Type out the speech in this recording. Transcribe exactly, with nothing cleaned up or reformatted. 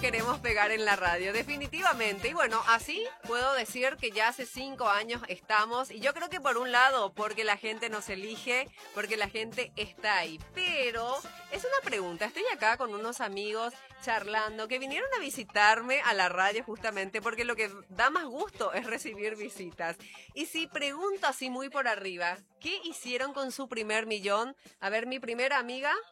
queremos pegar en la radio, definitivamente. Y bueno, así puedo decir que ya hace cinco años estamos, y yo creo que por un lado, porque la gente nos elige, porque la gente está ahí. Pero es una pregunta, estoy acá con unos amigos charlando que vinieron a visitarme a la radio justamente porque lo que da más gusto es recibir visitas. Y si pregunto así muy por arriba, ¿qué hicieron con su primer millón? A ver, mi primera amiga,